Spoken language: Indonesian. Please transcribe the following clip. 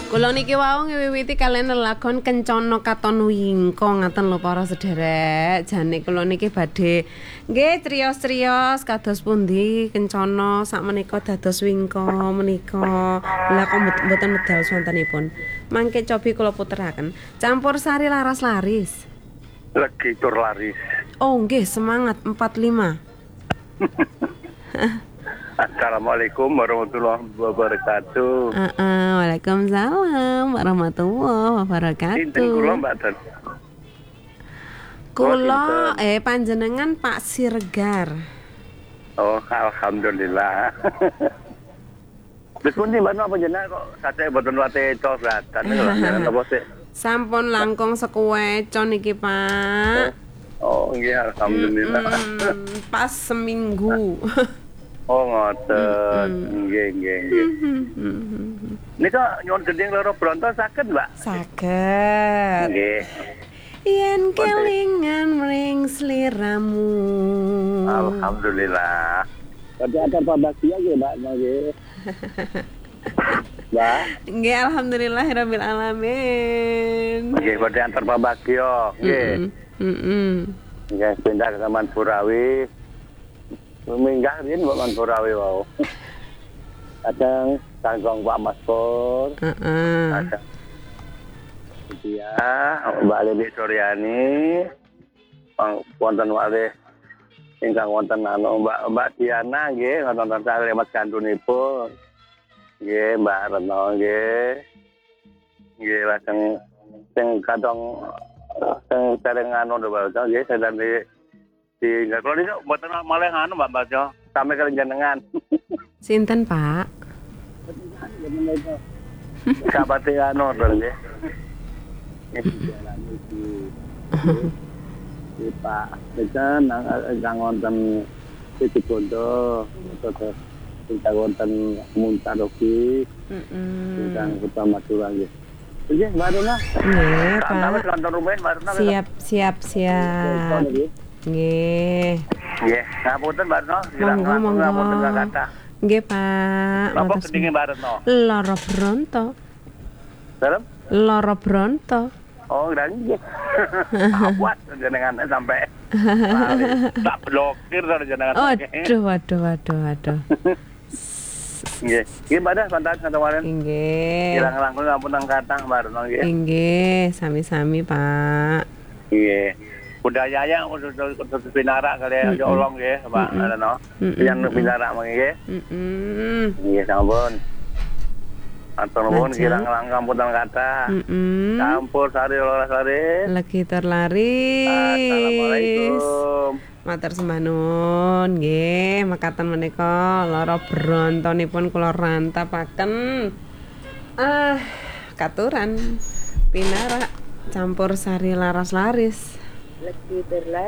Kula niki wau ngewiwiti kalian lelakon Kencana Katon Wingko ngaten lho para sederek. Jane kula niki badhe nggih criyos-criyos kados pundi Kencana sakmenika dados Wingko menika. Lah kok mboten medal swantenipun. Mangke cobi kula puteraken. Campur sari laras laris. Legi tur laris. Oh nggih, semangat 45. Assalamualaikum warahmatullahi wabarakatuh. Waalaikumsalam warahmatullahi Sinten kula wabarakatuh. Mbak Tan? Kula panjenengan Pak Siregar. Oh, alhamdulillah. Wis pundi Mbak apa jenengan kok sate boten wate coslatan jenengan apa sih? Sampun langkung sekuwecon iki, Pak. Oh, nggih alhamdulillah. Pas seminggu. Oh, ngoten. Nggih. Nika nyuwun gending loro bronto saged, Mbak? Saged. Nggih. Yen kelingan mring sliramu. Alhamdulillah. Berarti ada Pak Bagia nggih, Mbak? Nggih. Mbak. Nggih, alhamdulillahirabbil alamin. Nggih, berarti antar Pak Bagio. Nggih. Nggih, pindah ke Manpurawi. Minggah riyen Mbak Manpurawi wau. Kadang kangkong Pak Mas Pur. Kadang dia Mbak Lebi Suryani. Wonten wale ingkang wonten Mbak Diana nggih wonten kalimat gandunipun. Nggih, Mbak Reno nggih. Nggih, lajeng sing kadang sing sering anu Mbak nggih sedang di enggak kalau ini mboten malah anu Mbak Bajo sampai ke jenengan. Sinten, Pak? Kabate anu nggih. Iki Pak Dekan kang wonten Siti Bondo terus kita wonten Muntaroki. Kang utama Madura nggih. Nggih, Mbak Rona. Nggih, Pak. Kantor rumah Mbak Rona. Siap. Nggih. Nggih, ngapunten Mbak Rona. Monggo. Ngapunten kata. Nggih, Pak. Napa gedinge Mbak Rona? Lara Bronto. Dalam? Lara Bronto. Oh, dan nggih. Awat jenengan sampai tak blokir dari jenengan. Waduh. Nggih. Nggih, Mbak dah pantas kemarin. Nggih. Ilang langkung ngapunten katang Mbak Rona nggih. Nggih, sami-sami, Pak. Nggih. Budaya yang untuk pinara kali ya olong nggih, Pak Rona. Yang pinara nggih. Nggih, sampun. Atur nuwun kirang langkung ngapunten kata. Campur sari laras laris. Legi terlaris. Assalamualaikum. Matur sembah nuwun nggih, mekaten menika lara brontonipun kula rantapaken. Katuran pinara campur sari laras laris. Legi terlaris.